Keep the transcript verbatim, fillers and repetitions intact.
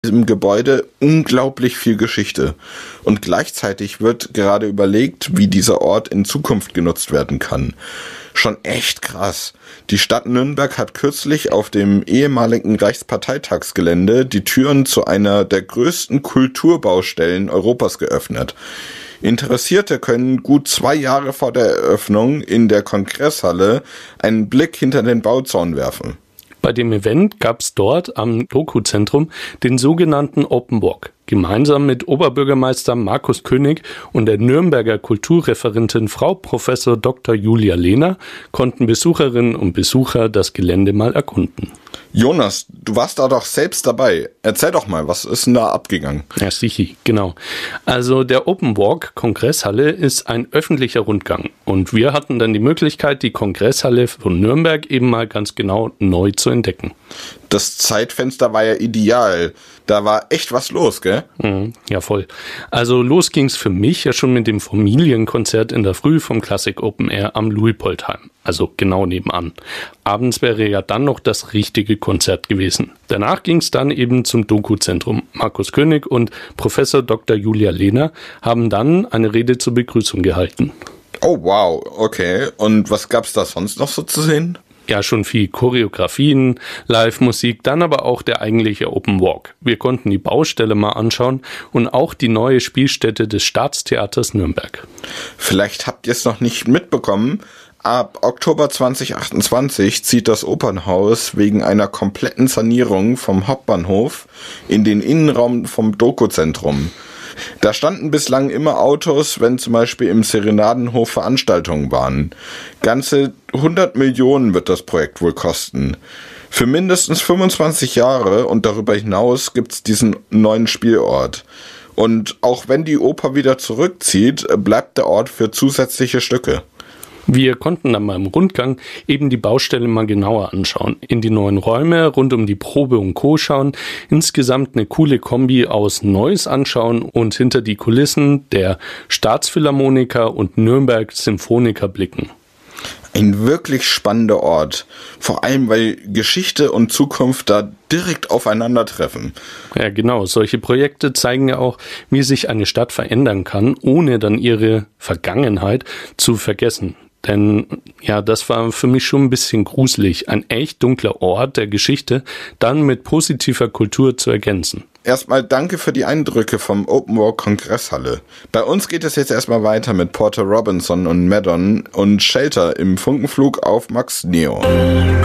Im Gebäude unglaublich viel Geschichte. Und gleichzeitig wird gerade überlegt, wie dieser Ort in Zukunft genutzt werden kann. Schon echt krass. Die Stadt Nürnberg hat kürzlich auf dem ehemaligen Reichsparteitagsgelände die Türen zu einer der größten Kulturbaustellen Europas geöffnet. Interessierte können gut zwei Jahre vor der Eröffnung in der Kongresshalle einen Blick hinter den Bauzaun werfen. Bei dem Event gab es dort am Doku-Zentrum den sogenannten Open Walk. Gemeinsam mit Oberbürgermeister Markus König und der Nürnberger Kulturreferentin Frau Professor Doktor Julia Lehner konnten Besucherinnen und Besucher das Gelände mal erkunden. Jonas, du warst da doch selbst dabei. Erzähl doch mal, was ist denn da abgegangen? Ja, sicher, genau. Also der Open Walk Kongresshalle ist ein öffentlicher Rundgang. Und wir hatten dann die Möglichkeit, die Kongresshalle von Nürnberg eben mal ganz genau neu zu entdecken. Das Zeitfenster war ja ideal. Da war echt was los, gell? Mhm, ja, voll. Also los ging's für mich ja schon mit dem Familienkonzert in der Früh vom Classic Open Air am Luipoldheim. Also genau nebenan. Abends wäre ja dann noch das richtige Konzert gewesen. Danach ging's dann eben zum Doku-Zentrum. Markus König und Professor Doktor Julia Lehner haben dann eine Rede zur Begrüßung gehalten. Oh wow, okay. Und was gab's da sonst noch so zu sehen? Ja, schon viel Choreografien, Live-Musik, dann aber auch der eigentliche Open Walk. Wir konnten die Baustelle mal anschauen und auch die neue Spielstätte des Staatstheaters Nürnberg. Vielleicht habt ihr es noch nicht mitbekommen, ab Oktober zwanzig achtundzwanzig zieht das Opernhaus wegen einer kompletten Sanierung vom Hauptbahnhof in den Innenraum vom Doku-Zentrum. Da standen bislang immer Autos, wenn zum Beispiel im Serenadenhof Veranstaltungen waren. Ganze hundert Millionen wird das Projekt wohl kosten. Für mindestens fünfundzwanzig Jahre und darüber hinaus gibt's diesen neuen Spielort. Und auch wenn die Oper wieder zurückzieht, bleibt der Ort für zusätzliche Stücke. Wir konnten dann mal im Rundgang eben die Baustelle mal genauer anschauen, in die neuen Räume rund um die Probe und Co. schauen, insgesamt eine coole Kombi aus Neues anschauen und hinter die Kulissen der Staatsphilharmoniker und Nürnberg Symphoniker blicken. Ein wirklich spannender Ort, vor allem weil Geschichte und Zukunft da direkt aufeinandertreffen. Ja genau, solche Projekte zeigen ja auch, wie sich eine Stadt verändern kann, ohne dann ihre Vergangenheit zu vergessen. Denn ja, das war für mich schon ein bisschen gruselig, ein echt dunkler Ort der Geschichte dann mit positiver Kultur zu ergänzen. Erstmal danke für die Eindrücke vom Open Walk Kongresshalle. Bei uns geht es jetzt erstmal weiter mit Porter Robinson und Madon und Shelter im Funkenflug auf Max Neo.